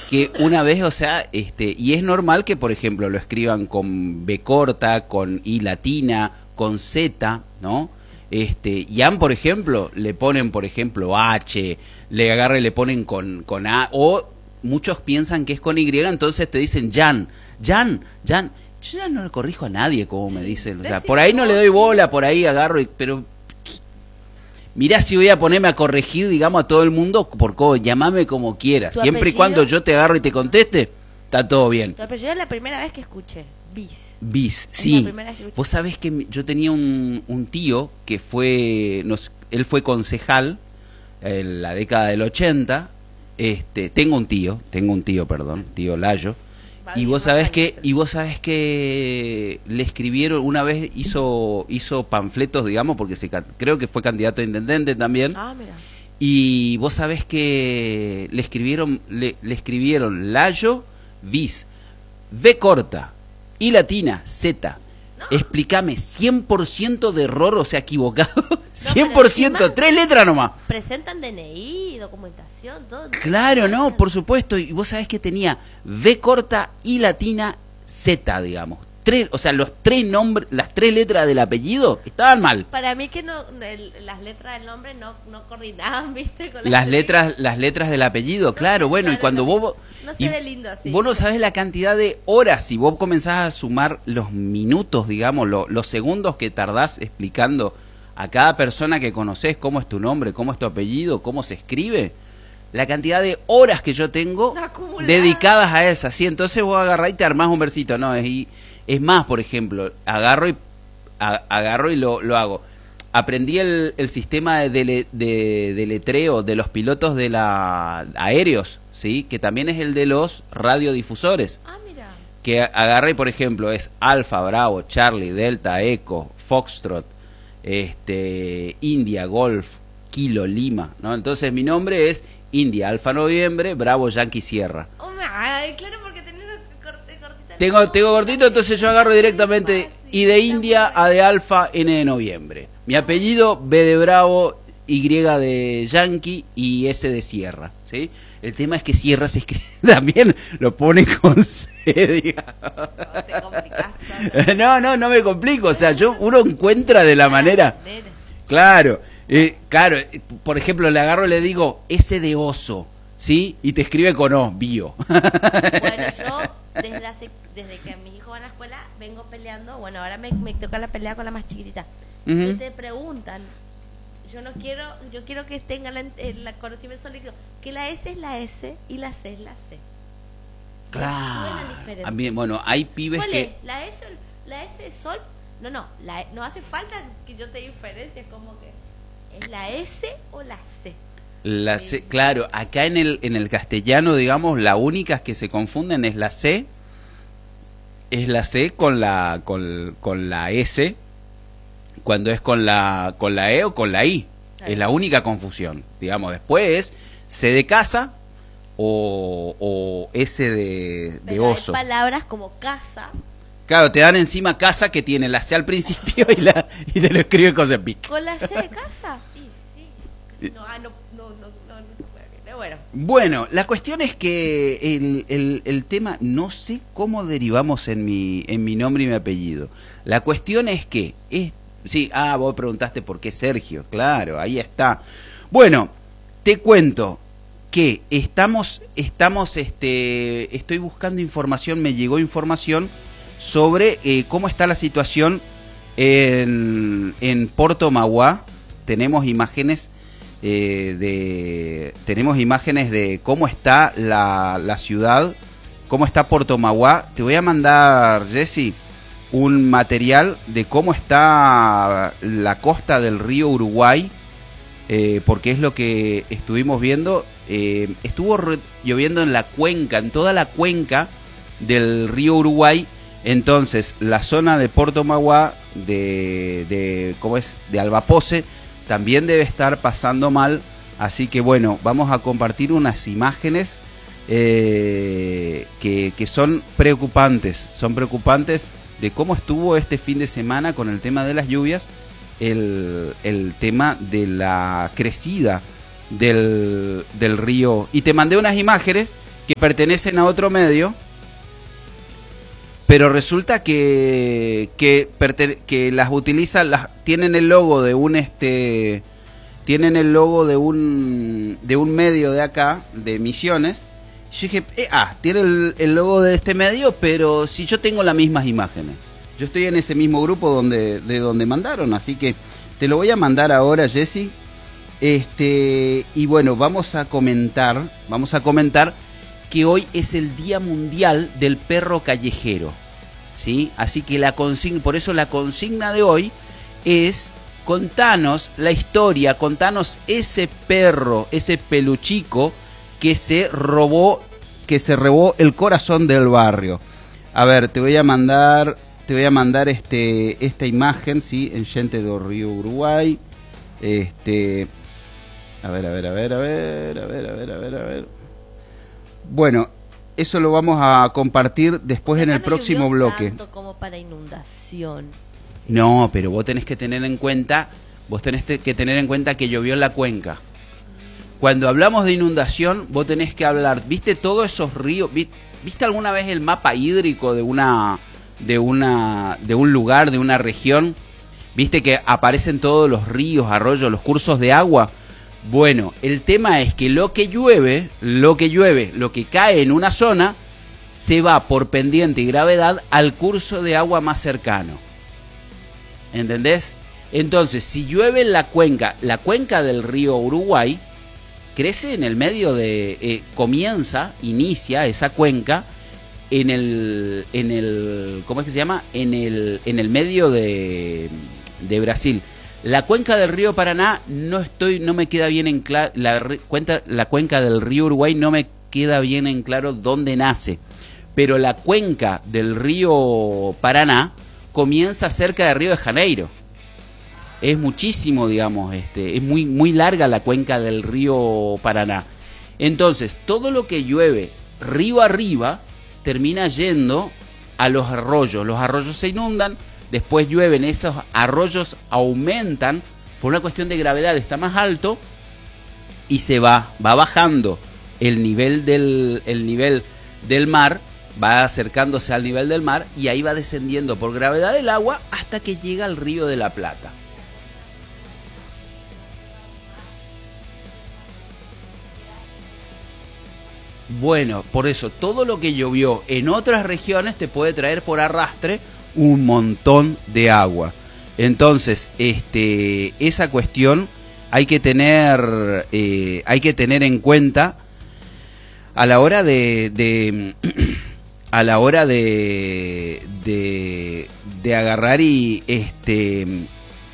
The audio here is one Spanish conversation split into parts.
que una vez, o sea, y es normal que, por ejemplo, lo escriban con B corta, con I latina, con Z, ¿no? Jan, por ejemplo, le ponen, por ejemplo, H, le agarran y le ponen con A, o muchos piensan que es con Y, entonces te dicen Jan. Yo ya no le corrijo a nadie como me dicen, o sea, por ahí no le doy bola, por ahí agarro, pero mirá si voy a ponerme a corregir, digamos, a todo el mundo, llamame como quieras, siempre y cuando yo te agarro y te conteste, está todo bien. Tu apellido es la primera vez que escuché, Bis, sí. Vos sabés que yo tenía un tío que él fue concejal en la década del 80. Tengo un tío, perdón, tío Layo. Y vos sabés que le escribieron, una vez hizo panfletos, digamos, porque creo que fue candidato a intendente también. Ah, mira. Y vos sabés que le escribieron Layo, Bis, V corta, I latina, Z. No. Explícame, 100% de error, o sea, equivocado. No, 100%, 3 letras nomás. Presentan DNI, documentación, todo. Claro, no, por supuesto. Y vos sabés que tenía V corta, I latina, Z, digamos. O sea, los 3 nombres, las 3 letras del apellido estaban mal. Para mí que las letras del nombre no coordinaban, ¿viste? Con las letras del apellido, no, claro, bueno, y cuando vos... No se ve lindo así. Vos no sabés la cantidad de horas, si vos comenzás a sumar los minutos, digamos, los segundos que tardás explicando a cada persona que conocés cómo es tu nombre, cómo es tu apellido, cómo se escribe, la cantidad de horas que yo tengo dedicadas a esa, ¿sí? Entonces vos agarrás y te armás un versito, ¿no? Es más, por ejemplo, agarro y lo hago. Aprendí el sistema de letreo de los pilotos de aéreos, ¿sí? Que también es el de los radiodifusores. Ah, mira. Que agarré, por ejemplo, es Alfa, Bravo, Charlie, Delta, Eco, Foxtrot, India, Golf, Kilo, Lima, ¿no? Entonces mi nombre es India, Alfa, Noviembre, Bravo, Yankee, Sierra. Oh, ay, claro, porque tenés cortita. Tengo cortito, entonces yo agarro directamente I de India, A de Alfa, N de Noviembre. Mi apellido, B de Bravo, Y de Yankee y S de Sierra, ¿sí? El tema es que Sierra se escribe también, lo pone con C, digamos. No te complicás. No me complico, o sea, uno encuentra de la manera. Claro, por ejemplo, le agarro y le digo S de oso, ¿sí? Y te escribe con O, bio. Bueno, yo desde que mi hijo va a la escuela vengo peleando, bueno, ahora me toca la pelea con la más chiquitita. Y te preguntan, yo quiero que tengan el conocimiento líquido, que la S es la S y la C es la C. Claro. Bueno, hay pibes ¿Cuál que... es? ¿La S es sol? No hace falta que yo te diferencie, es como que ¿es la S o la C? La C, claro, acá en el castellano, digamos, la única que se confunden es la C con la S, cuando es con la E o con la I. Claro. Es la única confusión, digamos. Después es C de casa o S de oso. Hay palabras como casa. Claro, te dan encima casa que tiene la C al principio y te lo escribe con C pic. ¿Con la C de casa? Sí. No se puede. Bueno, la cuestión es que el tema, no sé cómo derivamos en mi nombre y mi apellido. La cuestión es que sí, vos preguntaste por qué Sergio, claro, ahí está. Bueno, te cuento que estoy buscando información, me llegó información sobre cómo está la situación en Porto Mauá. Tenemos imágenes de cómo está la ciudad, cómo está Porto Mauá. Te voy a mandar, Jessy, un material de cómo está la costa del río Uruguay, porque es lo que estuvimos viendo. Estuvo lloviendo en toda la cuenca del río Uruguay. Entonces la zona de Porto Mauá, de Albapose, también debe estar pasando mal. Así que bueno, vamos a compartir unas imágenes que son preocupantes de cómo estuvo este fin de semana con el tema de las lluvias, el tema de la crecida del río. Y te mandé unas imágenes que pertenecen a otro medio, pero resulta que las utilizan, tienen el logo de tienen el logo de un medio de acá, de Misiones. Yo dije, tiene el logo de este medio, pero si yo tengo las mismas imágenes. Yo estoy en ese mismo grupo de donde mandaron, así que te lo voy a mandar ahora, Jessy. Y bueno, vamos a comentar que hoy es el Día Mundial del Perro Callejero, ¿sí? Así que por eso la consigna de hoy es: contanos la historia, contanos ese perro, ese peluchico que se robó el corazón del barrio. A ver, te voy a mandar esta imagen, ¿sí? En Gente do Río, Uruguay. A ver. Bueno, eso lo vamos a compartir después en el próximo bloque. Tanto como para inundación. No, pero vos tenés que tener en cuenta que llovió en la cuenca. Cuando hablamos de inundación, vos tenés que hablar, ¿viste todos esos ríos? ¿Viste alguna vez el mapa hídrico de un lugar, de una región? ¿Viste que aparecen todos los ríos, arroyos, los cursos de agua? Bueno, el tema es que lo que llueve, lo que cae en una zona, se va por pendiente y gravedad al curso de agua más cercano. ¿Entendés? Entonces, si llueve en la cuenca del río Uruguay, crece en el medio inicia esa cuenca en el ¿cómo es que se llama? En el medio de Brasil. La cuenca del río Paraná no me queda bien en claro, la cuenca del río Uruguay no me queda bien en claro dónde nace, pero la cuenca del río Paraná comienza cerca de Río de Janeiro. Es muchísimo, digamos, es muy, muy larga la cuenca del río Paraná. Entonces, todo lo que llueve río arriba termina yendo a los arroyos se inundan, después llueven, esos arroyos aumentan, por una cuestión de gravedad está más alto, y se va bajando el nivel del mar, va acercándose al nivel del mar, y ahí va descendiendo por gravedad del agua hasta que llega al Río de la Plata. Bueno, por eso todo lo que llovió en otras regiones te puede traer por arrastre un montón de agua. Entonces, esa cuestión hay que tener en cuenta a la hora de agarrar y Escuché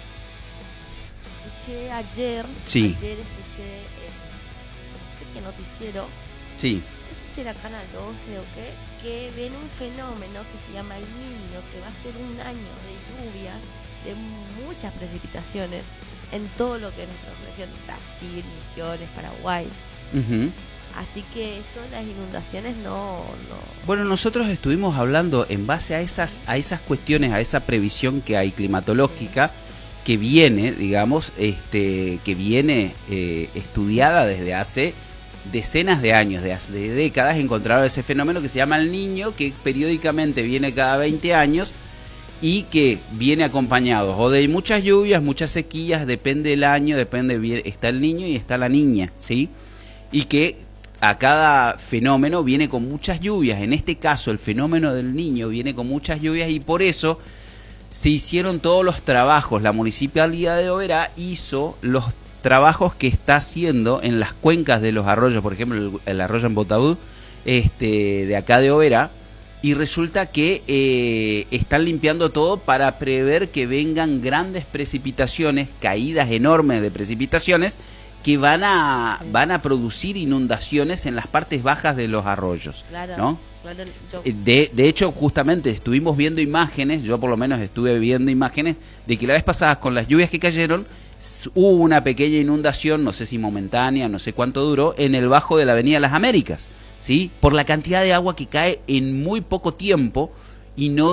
ayer escuché no sé qué noticiero. Sí. No sé si era Canal 12 o qué, que viene un fenómeno que se llama El Niño, que va a ser un año de lluvias, de muchas precipitaciones en todo lo que es nuestra región, Brasil, Misiones, Paraguay. Uh-huh. Así que esto de las inundaciones no. Bueno, nosotros estuvimos hablando en base a esas cuestiones, a esa previsión que hay climatológica, que viene, digamos, que viene estudiada desde hace decenas de años, de décadas. Encontraron ese fenómeno que se llama El Niño, que periódicamente viene cada 20 años y que viene acompañado o de muchas lluvias, muchas sequías, depende del año, está el niño y está la niña, ¿sí? Y que a cada fenómeno viene con muchas lluvias. En este caso, el fenómeno del Niño viene con muchas lluvias, y por eso se hicieron todos los trabajos. La Municipalidad de Oberá hizo los trabajos que está haciendo en las cuencas de los arroyos, por ejemplo el arroyo en Botabú, de acá de Oberá, y resulta que están limpiando todo para prever que vengan grandes precipitaciones, caídas enormes de precipitaciones, que van a producir inundaciones en las partes bajas de los arroyos, claro, ¿no? Claro, de hecho, justamente estuvimos viendo imágenes, yo por lo menos estuve viendo imágenes, de que la vez pasada, con las lluvias que cayeron, hubo una pequeña inundación, no sé si momentánea, no sé cuánto duró, en el bajo de la Avenida Las Américas, ¿sí? Por la cantidad de agua que cae en muy poco tiempo, y no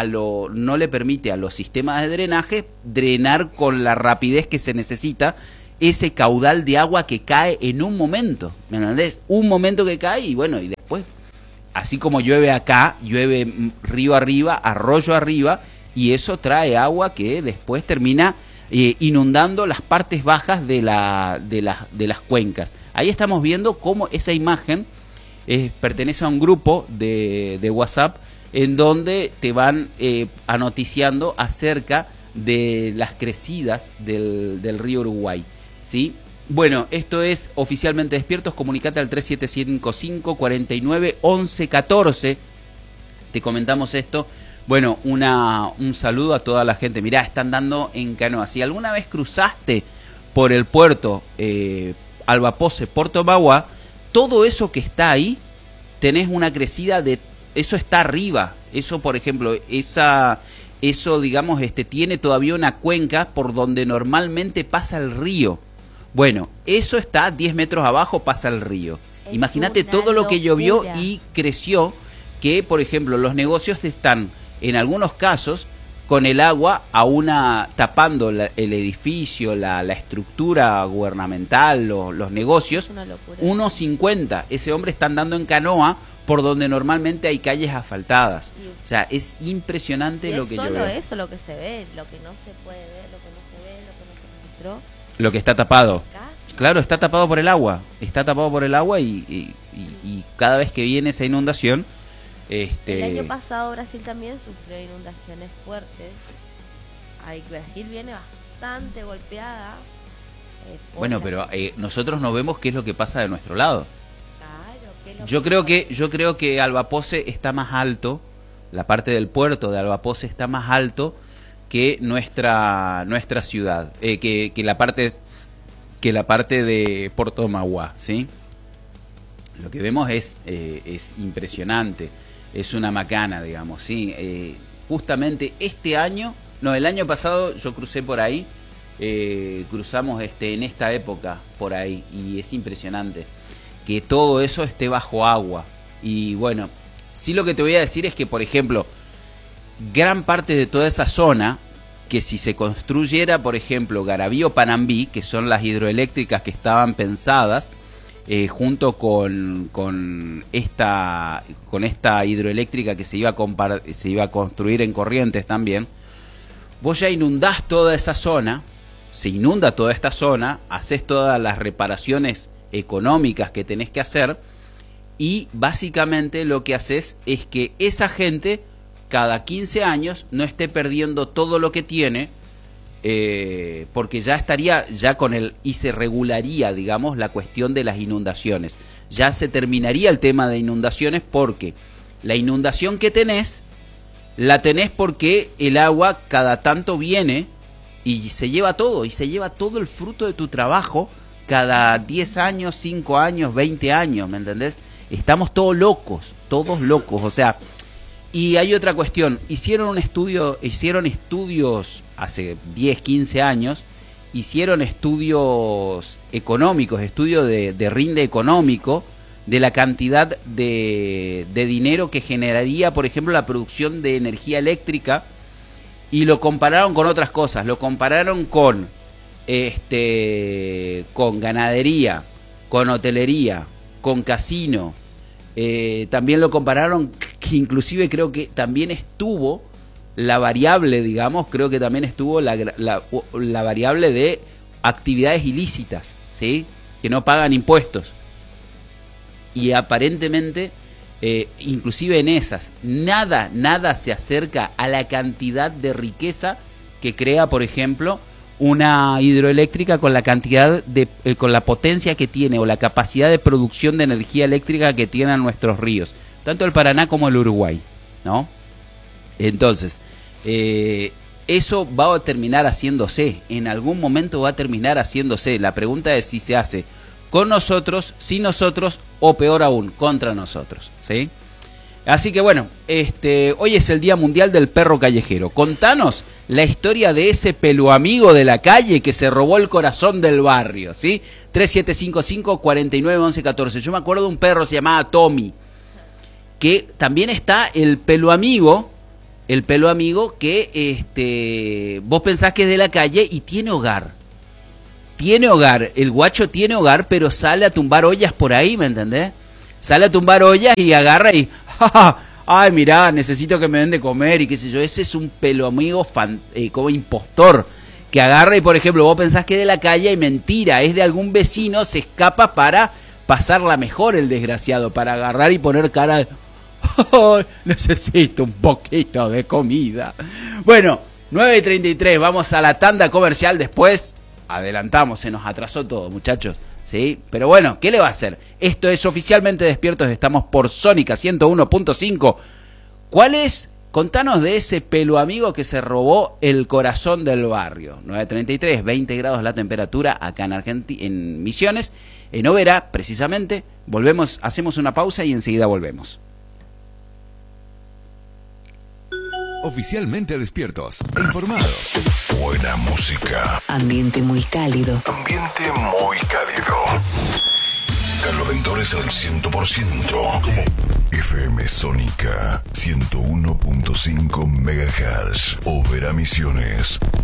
le permite a los sistemas de drenaje drenar con la rapidez que se necesita ese caudal de agua que cae en un momento, ¿me entendés? Un momento que cae y bueno, y después, así como llueve acá, llueve río arriba, arroyo arriba, y eso trae agua que después termina inundando las partes bajas de las cuencas. Ahí estamos viendo cómo esa imagen pertenece a un grupo de WhatsApp en donde te van anoticiando acerca de las crecidas del río Uruguay, ¿sí? Bueno, esto es Oficialmente Despiertos. Comunicate al 3755 49 11 14. Te comentamos esto. Bueno, un saludo a toda la gente. Mirá, están dando en canoa. Si alguna vez cruzaste por el puerto Alba Pose, Puerto Mauá, todo eso que está ahí, tenés una crecida de... Eso está arriba. Eso, por ejemplo, eso, digamos, tiene todavía una cuenca por donde normalmente pasa el río. Bueno, eso está 10 metros abajo, pasa el río. Imagínate todo lo que llovió y creció, que, por ejemplo, los negocios están, en algunos casos, con el agua tapando el edificio, la estructura gubernamental, los negocios. 1.50. Ese hombre está andando en canoa por donde normalmente hay calles asfaltadas. O sea, es impresionante lo que yo veo. Solo eso lo que se ve, lo que no se puede ver, lo que no se ve, lo que no se mostró. Lo que está tapado. Claro, está tapado por el agua. Está tapado por el agua y cada vez que viene esa inundación... El año pasado Brasil también sufrió inundaciones fuertes. Brasil viene bastante golpeada. Bueno, pero nosotros no vemos qué es lo que pasa de nuestro lado. Yo creo que Alba Pose está más alto, la parte del puerto de Alba Pose está más alto que nuestra ciudad, que la parte de Puerto Mauá, ¿sí? Lo que vemos es impresionante, es una macana, digamos, ¿sí? Justamente este año, el año pasado yo crucé por ahí, cruzamos en esta época por ahí, y es impresionante que todo eso esté bajo agua. Y bueno, sí, lo que te voy a decir es que, por ejemplo, gran parte de toda esa zona, que si se construyera, por ejemplo, Garabí o Panambí, que son las hidroeléctricas que estaban pensadas, junto con esta hidroeléctrica que se iba a construir en Corrientes también, vos ya inundás toda esa zona, se inunda toda esta zona, haces todas las reparaciones económicas que tenés que hacer, y básicamente lo que haces es que esa gente cada 15 años no esté perdiendo todo lo que tiene, porque ya estaría y se regularía, digamos, la cuestión de las inundaciones. Ya se terminaría el tema de inundaciones, porque la inundación que tenés, la tenés porque el agua cada tanto viene y se lleva todo el fruto de tu trabajo cada 10 años, 5 años, 20 años, ¿me entendés? Estamos todos locos, o sea, y hay otra cuestión, hicieron estudios hace 10, 15 años, hicieron estudios económicos, estudios de rinde económico, de la cantidad de dinero que generaría, por ejemplo, la producción de energía eléctrica, y lo compararon con otras cosas, lo compararon con ganadería, con hotelería, con casino, también lo compararon, que inclusive creo que también estuvo la variable, digamos, creo que también estuvo la variable de actividades ilícitas, ¿sí? Que no pagan impuestos. Y aparentemente, inclusive en esas, nada se acerca a la cantidad de riqueza que crea, por ejemplo, una hidroeléctrica con la cantidad con la potencia que tiene, o la capacidad de producción de energía eléctrica que tienen nuestros ríos, tanto el Paraná como el Uruguay, ¿no? Entonces, eso va a terminar haciéndose, en algún momento va a terminar haciéndose. La pregunta es si se hace con nosotros, sin nosotros, o peor aún, contra nosotros, ¿sí? Así que bueno, hoy es el Día Mundial del Perro Callejero. Contanos la historia de ese peluamigo de la calle que se robó el corazón del barrio, ¿sí? 3755 49 11 14. Yo me acuerdo de un perro, se llamaba Tommy, que también está el peluamigo que vos pensás que es de la calle y tiene hogar. tiene hogar, el guacho tiene hogar, pero sale a tumbar ollas por ahí, ¿me entendés? Sale a tumbar ollas y agarra y, ay, mirá, necesito que me den de comer y qué sé yo. Ese es un pelo amigo como impostor, que agarra y, por ejemplo, vos pensás que es de la calle y mentira, es de algún vecino, se escapa para pasarla mejor el desgraciado, para agarrar y poner cara de, ay, necesito un poquito de comida. Bueno, 9:33, vamos a la tanda comercial, después adelantamos, se nos atrasó todo, muchachos. Sí, pero bueno, ¿qué le va a hacer? Esto es Oficialmente Despiertos, estamos por Sónica 101.5. ¿Cuál es? Contanos de ese pelo amigo que se robó el corazón del barrio. 9:33, 20 grados la temperatura acá en Misiones, en Oberá, precisamente. Volvemos, hacemos una pausa y enseguida volvemos. Oficialmente Despiertos, informados. Buena música. Ambiente muy cálido. Ambiente muy cálido. Carlos Ventores al 100%. FM Sónica 101.5 MHz. Oberá Misiones.